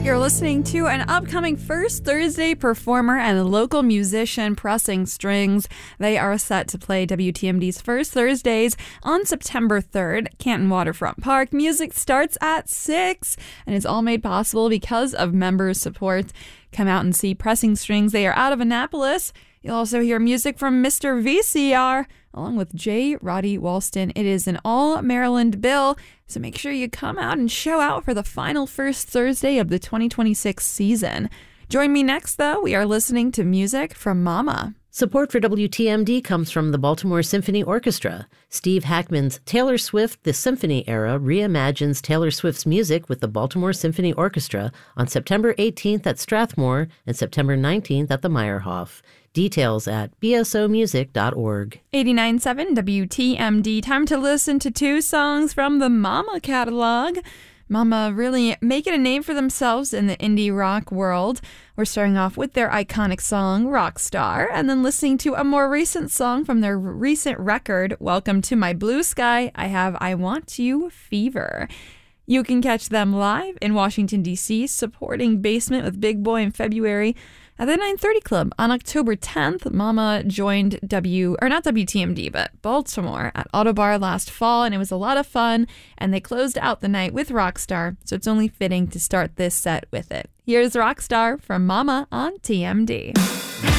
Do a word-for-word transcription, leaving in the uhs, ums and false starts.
You're listening to an upcoming First Thursday performer and local musician, Pressing Strings. They are set to play W T M D's First Thursdays on September third, Canton Waterfront Park. Music starts at six, and it's all made possible because of member support. Come out and see Pressing Strings. They are out of Annapolis. You'll also hear music from Mister V C R, along with J. Roddy Walston. It is an all-Maryland bill, so make sure you come out and show out for the final First Thursday of the twenty twenty-six season. Join me next, though. We are listening to music from Mama. Support for W T M D comes from the Baltimore Symphony Orchestra. Steve Hackman's Taylor Swift: The Symphony Era reimagines Taylor Swift's music with the Baltimore Symphony Orchestra on September eighteenth at Strathmore and September nineteenth at the Meyerhoff. Details at b s o music dot org. eighty-nine point seven W T M D. Time to listen to two songs from the Mama catalog. Mama really making a name for themselves in the indie rock world. We're starting off with their iconic song, Rockstar, and then listening to a more recent song from their recent record, Welcome to My Blue Sky. I have I Want You Fever. You can catch them live in Washington, D C, supporting Basement with Big Boy in February. At the nine thirty Club on October tenth, Mama joined W, or not W T M D, but Baltimore at Autobar last fall, and it was a lot of fun, and they closed out the night with Rockstar, so it's only fitting to start this set with it. Here's Rockstar from Mama on T M D.